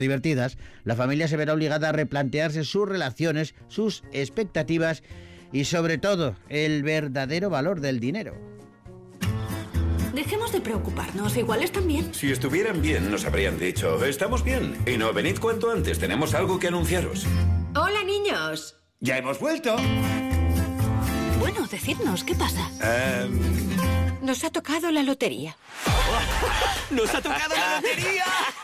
divertidas, la familia se verá obligada a replantearse sus relaciones, sus expectativas y, sobre todo, el verdadero valor del dinero. Dejemos de preocuparnos, igual están bien. Si estuvieran bien, nos habrían dicho, estamos bien. Y no, venid cuanto antes, tenemos algo que anunciaros. Hola, niños. ¡Ya hemos vuelto! Bueno, decidnos, ¿qué pasa? Nos ha tocado la lotería. ¡Nos ha tocado la lotería!